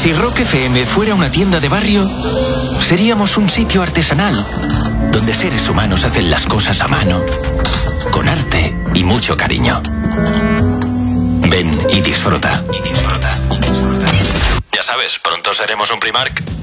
Si Rock FM fuera una tienda de barrio, seríamos un sitio artesanal, donde seres humanos hacen las cosas a mano, con arte y mucho cariño. Ven y disfruta. Ya sabes, pronto seremos un Primark.